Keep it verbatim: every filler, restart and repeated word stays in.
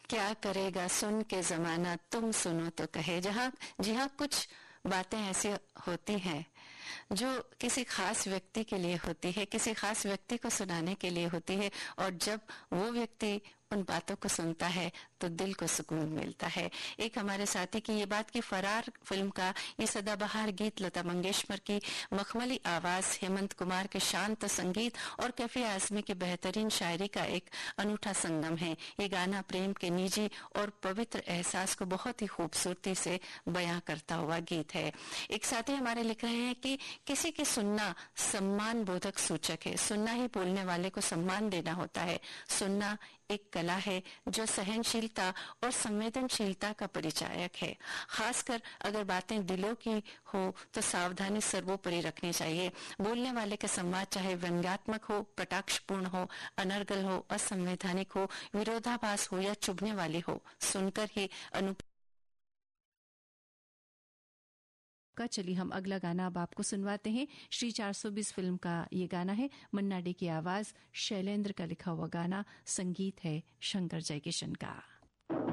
क्या करेगा सुन के जमाना, तुम सुनो तो कहे। जहाँ जी हाँ, कुछ बातें ऐसी होती हैं जो किसी खास व्यक्ति के लिए होती है, किसी खास व्यक्ति को सुनाने के लिए होती है, और जब वो व्यक्ति उन बातों को सुनता है तो दिल को सुकून मिलता है। एक हमारे साथी की ये बात कि फरार फिल्म का ये सदाबहार गीत लता मंगेशकर की मखमली आवाज, हेमंत कुमार के शांत संगीत और कैफी आजमी की बेहतरीन शायरी का एक अनूठा संगम है। ये गाना प्रेम के निजी और पवित्र एहसास को बहुत ही खूबसूरती से बयां करता हुआ गीत है। एक साथी हमारे लिख रहे हैं कि किसी की सुनना सम्मान बोधक सूचक है। सुनना ही बोलने वाले को सम्मान देना होता है। सुनना एक कला है जो सहनशीलता और संवेदनशीलता का परिचायक है। खासकर अगर बातें दिलों की हो तो सावधानी सर्वोपरि रखनी चाहिए। बोलने वाले का संवाद चाहे व्यंग्यात्मक हो, कटाक्षपूर्ण हो, अनर्गल हो, असंवैधानिक हो, विरोधाभास हो या चुभने वाली हो, सुनकर ही अनु का चलिए हम अगला गाना अब आपको सुनवाते हैं। श्री चार सौ बीस फिल्म का ये गाना है। मन्ना डे की आवाज, शैलेंद्र का लिखा हुआ गाना, संगीत है शंकर जयकिशन का।